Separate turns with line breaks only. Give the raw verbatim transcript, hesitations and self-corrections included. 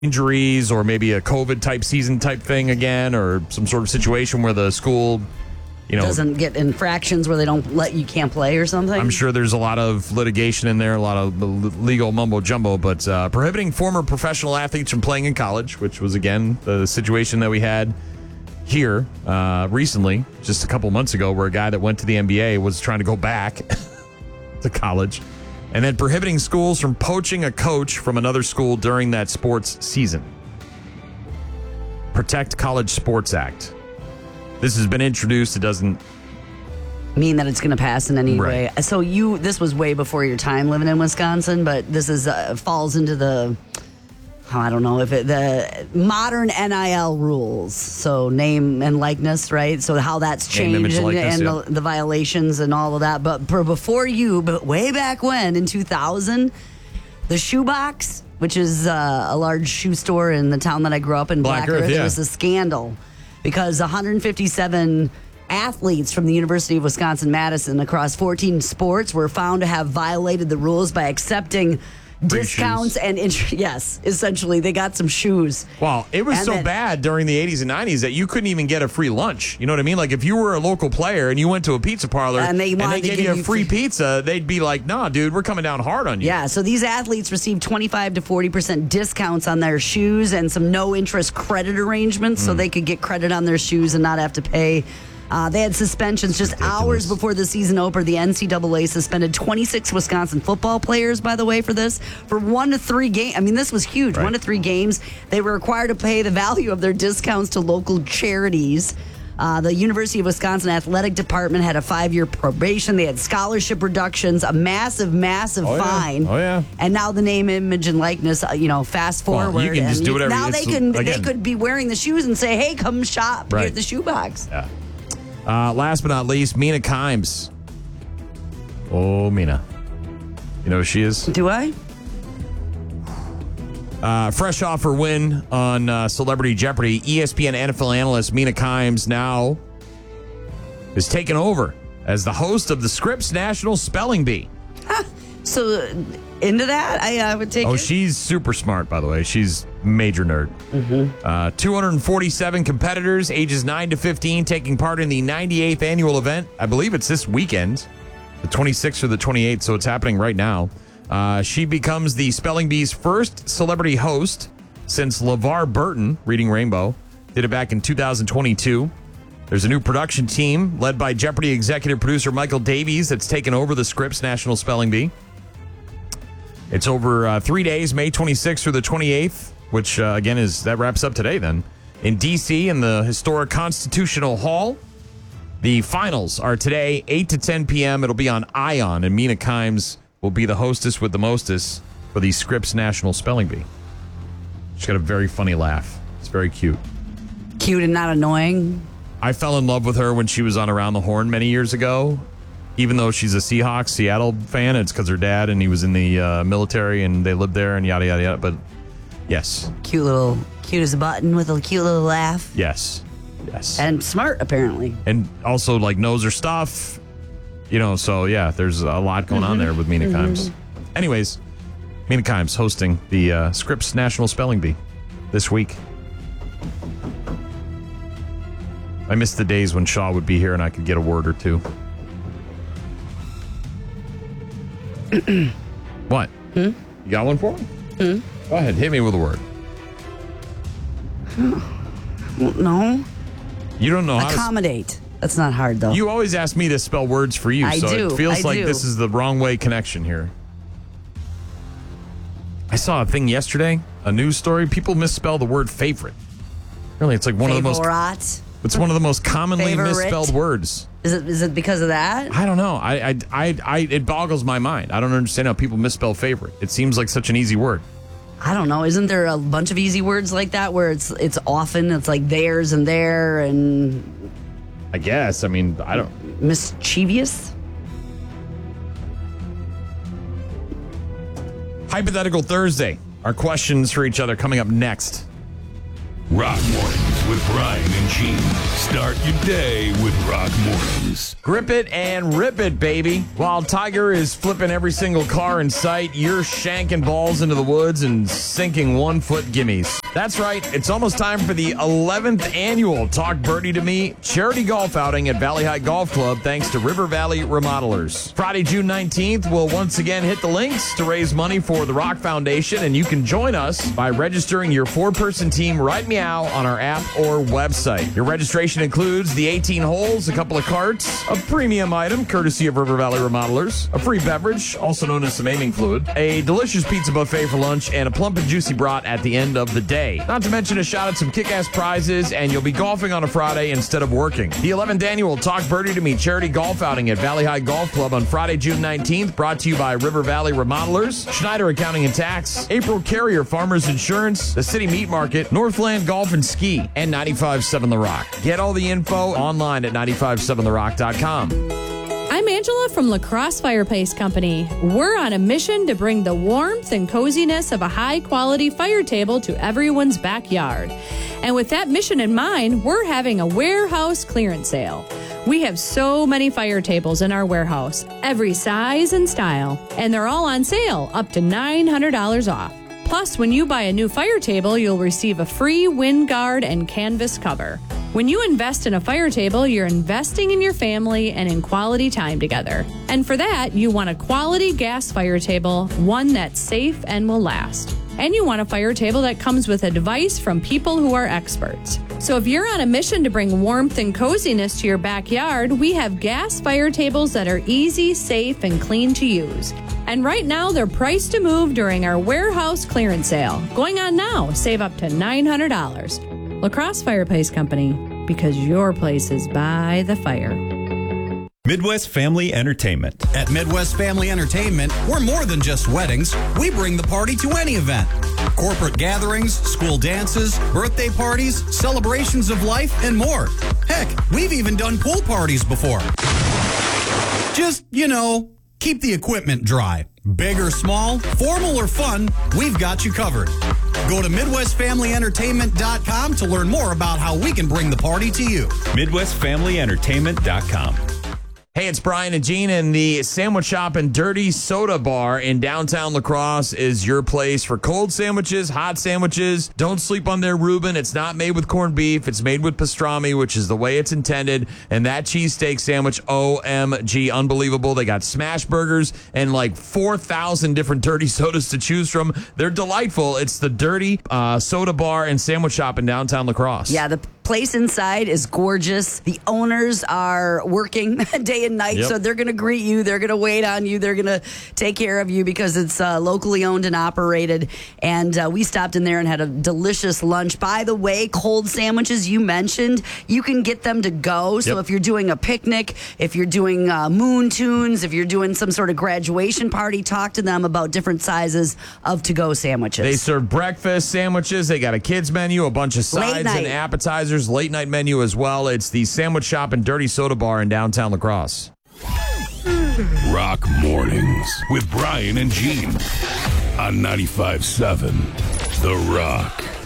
injuries or maybe a COVID type season type thing again, or some sort of situation where the school, you know,
doesn't get infractions where they don't let you can't play or something.
I'm sure there's a lot of litigation in there, a lot of legal mumbo jumbo, but uh, prohibiting former professional athletes from playing in college, which was again the situation that we had here uh, recently, just a couple months ago, where a guy that went to the N B A was trying to go back to college. And then prohibiting schools from poaching a coach from another school during that sports season. Protect College Sports Act. This has been introduced. It doesn't
mean that it's going to pass in any
right.
way. So you, this was way before your time living in Wisconsin, but this is uh, falls into the, oh, I don't know if it, the modern N I L rules. So name and likeness, right? So how that's changed
Name, image,
and,
likeness,
and
yeah.
the, the violations and all of that. But for before you, but way back when in two thousand, the Shoebox, which is uh, a large shoe store in the town that I grew up in,
Black
Black
Earth,
Earth,
yeah.
it was a scandal because one hundred fifty-seven athletes from the University of Wisconsin-Madison across fourteen sports were found to have violated the rules by accepting
Free
discounts
shoes.
and int- yes, essentially they got some shoes.
Wow, it was
And
so
then-
bad during the eighties and nineties that you couldn't even get a free lunch. You know what I mean? Like if you were a local player and you went to a pizza parlor
And they wanted to
gave
give
you a
you
free
free-
pizza, they'd be like, "Nah, dude, we're coming down hard on you."
Yeah, so these athletes received twenty-five to forty percent discounts on their shoes and some no interest credit arrangements
Mm.
so they could get credit on their shoes and not have to pay. Uh, they had suspensions just
Ridiculous.
hours before the season opened. The N C double A suspended twenty-six Wisconsin football players, by the way, for this, for one to three games. I mean, this was huge.
Right.
One to three games. They were required to pay the value of their discounts to local charities. Uh, the University of Wisconsin Athletic Department had a five-year probation. They had scholarship reductions, a massive, massive
Oh, yeah.
fine.
Oh, yeah.
And now the name, image, and likeness, uh, you know, fast
Well,
forward.
you can just
and
do whatever
Now
you-
they
it's-
can
again-
they could be wearing the shoes and say, hey, come shop
Right.
here at the Shoebox.
Yeah. Uh, last but not least, Mina Kimes. Oh, Mina. You know who she is?
Do I?
Uh, fresh off her win on uh, Celebrity Jeopardy, E S P N N F L analyst Mina Kimes now is taking over as the host of the Scripps National Spelling Bee.
So into that, I uh, would take
Oh,
it.
she's super smart, by the way. She's major nerd. Mm-hmm. Uh, two hundred forty-seven competitors, ages nine to fifteen, taking part in the ninety-eighth annual event. I believe it's this weekend, the twenty-sixth or the twenty-eighth, so it's happening right now. Uh, she becomes the Spelling Bee's first celebrity host since LeVar Burton, Reading Rainbow, did it back in two thousand twenty-two. There's a new production team led by Jeopardy executive producer Michael Davies that's taken over the Scripps National Spelling Bee. It's over uh, three days, May twenty-sixth through the twenty-eighth, which, uh, again, is that wraps up today then. In D C, in the historic Constitutional Hall. The finals are today, eight to ten p.m. It'll be on Ion, and Mina Kimes will be the hostess with the mostess for the Scripps National Spelling Bee. She's got a very funny laugh. It's very cute.
Cute and not annoying.
I fell in love with her when she was on Around the Horn many years ago. Even though she's a Seahawks, Seattle fan, it's because her dad and he was in the uh, military and they lived there and yada, yada, yada. But yes,
Cute little, cute as a button with a cute little laugh.
yes, yes.
And smart, apparently.
And also, like, knows her stuff. You know, so yeah, there's a lot going on there with Mina Kimes. Anyways, Mina Kimes hosting the uh, Scripps National Spelling Bee this week. I miss the days when Shaw would be here and I could get a word or two. What?
Hmm?
You got one for me?
Hmm?
Go ahead, hit me with a word.
No.
You don't know how to...
Accommodate. That's not hard, though.
You always ask me to spell words for you,
I
so
do,
it feels
I
like
do.
this is the wrong way connection here. I saw a thing yesterday, a news story. People misspell the word favorite. Really, it's like one of the most...
Favorite.
It's one of the most commonly
Favorite.
misspelled words.
Is it? Is it because of that?
I don't know. I, I, I, I, it boggles my mind. I don't understand how people misspell favorite. It seems like such an easy word.
I don't know. Isn't there a bunch of easy words like that where it's it's often it's like theirs and there and
I guess. I mean, I don't...
mischievous?
Hypothetical Thursday. Our questions for each other coming up next.
Rock Mornings. with Brian and Gene. Start your day with Rock Mornings.
Grip it and rip it, baby. While Tiger is flipping every single car in sight, you're shanking balls into the woods and sinking one-foot gimmies. That's right. It's almost time for the eleventh annual Talk Birdie to Me charity golf outing at Valley High Golf Club, thanks to River Valley Remodelers. Friday, June nineteenth, we'll once again hit the links to raise money for the Rock Foundation, and you can join us by registering your four-person team right meow on our app or website. Your registration includes the eighteen holes, a couple of carts, a premium item courtesy of River Valley Remodelers, a free beverage, also known as some aiming fluid, a delicious pizza buffet for lunch, and a plump and juicy brat at the end of the day. Not to mention a shot at some kick-ass prizes, and you'll be golfing on a Friday instead of working. The eleventh annual Talk Birdie to Me charity golf outing at Valley High Golf Club on Friday, June nineteenth, brought to you by River Valley Remodelers, Schneider Accounting and Tax, April Carrier Farmers Insurance, the City Meat Market, Northland Golf and Ski, and ninety-five point seven The Rock. Get all the info online at ninety-five point seven the rock dot com.
I'm Angela from La Crosse Fireplace Company. We're on a mission to bring the warmth and coziness of a high-quality fire table to everyone's backyard. And with that mission in mind, we're having a warehouse clearance sale. We have so many fire tables in our warehouse, every size and style, and they're all on sale, up to nine hundred dollars off. Plus, when you buy a new fire table, you'll receive a free wind guard and canvas cover. When you invest in a fire table, you're investing in your family and in quality time together. And for that, you want a quality gas fire table, one that's safe and will last. And you want a fire table that comes with advice from people who are experts. So if you're on a mission to bring warmth and coziness to your backyard, we have gas fire tables that are easy, safe, and clean to use. And right now, they're priced to move during our warehouse clearance sale. Going on now, save up to nine hundred dollars. La Crosse Fireplace Company, because your place is by the fire.
Midwest Family Entertainment.
At Midwest Family Entertainment, we're more than just weddings. We bring the party to any event. Corporate gatherings, school dances, birthday parties, celebrations of life, and more. Heck, we've even done pool parties before. Just, you know, keep the equipment dry. Big or small, formal or fun, we've got you covered. Go to Midwest Family Entertainment dot com to learn more about how we can bring the party to you.
Midwest Family Entertainment dot com.
Hey, it's Brian and Gene, and the Sandwich Shop and Dirty Soda Bar in downtown La Crosse is your place for cold sandwiches, hot sandwiches. Don't sleep on their Reuben. It's not made with corned beef. It's made with pastrami, which is the way it's intended. And that cheesesteak sandwich, O M G, unbelievable. They got smash burgers and like four thousand different dirty sodas to choose from. They're delightful. It's the Dirty uh, Soda Bar and Sandwich Shop in downtown La Crosse.
Yeah, the place inside is gorgeous. The owners are working day and night,
yep.
so they're going to greet you. They're going to wait on you. They're going to take care of you because it's uh, locally owned and operated. And uh, we stopped in there and had a delicious lunch. By the way, cold sandwiches you mentioned, you can get them to go. So
yep.
if you're doing a picnic, if you're doing uh, moon tunes, if you're doing some sort of graduation party, talk to them about different sizes of to-go sandwiches.
They serve breakfast sandwiches. They got a kids menu, a bunch of sides and appetizers. Late night menu as well. It's the Sandwich Shop and Dirty Soda Bar in downtown La Crosse.
Rock Mornings with Brian and Gene on ninety-five point seven The Rock.